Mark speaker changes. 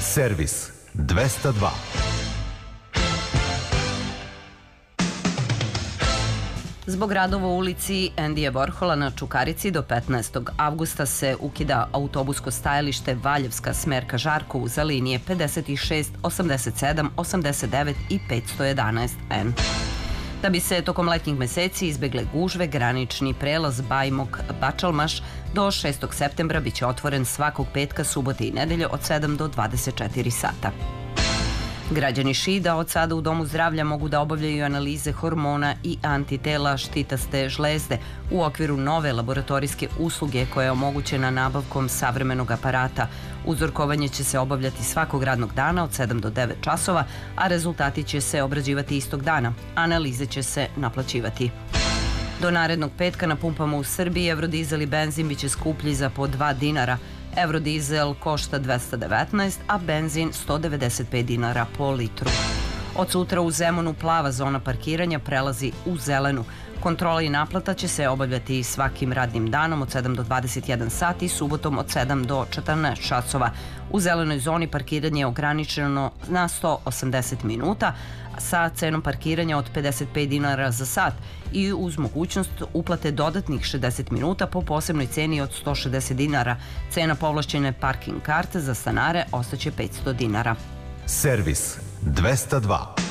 Speaker 1: Servis 202.
Speaker 2: Zbog radova u ulici Endija Vorhola na Čukarici do 15. avgusta se ukida autobusko stajalište Valjevska smer ka Žarkovu za linije 56, 87, 89 i 511N. Da bi se tokom letnjih meseci izbegle gužve, granični prelaz Bajmok-Bačalmaš do 6. septembra biće otvoren svakog petka, subote i nedelje od 7 do 24 sata. Građani Šida od sada u Domu zdravlja mogu da obavljaju analize hormona i antitela štitaste žlezde u okviru nove laboratorijske usluge koja je omogućena nabavkom savremenog aparata. Uzorkovanje će se obavljati svakog radnog dana od 7 do 9 časova, a rezultati će se obrađivati istog dana. Analize će se naplaćivati. Do narednog petka na pumpama u Srbiji evrodizel i benzin biće skuplji za po 2 dinara. Evrodizel košta 219, a benzin 195 dinara po litru. Od sutra u Zemunu plava zona parkiranja prelazi u zelenu. Kontrola i naplata će se obavljati svakim radnim danom od 7 do 21 sati i subotom od 7 do 14 časova. U zelenoj zoni parkiranje je ograničeno na 180 minuta sa cenom parkiranja od 55 dinara za sat i uz mogućnost uplate dodatnih 60 minuta po posebnoj ceni od 160 dinara. Cena povlašćene parking karte za stanare ostaće 500 dinara.
Speaker 1: Servis 202.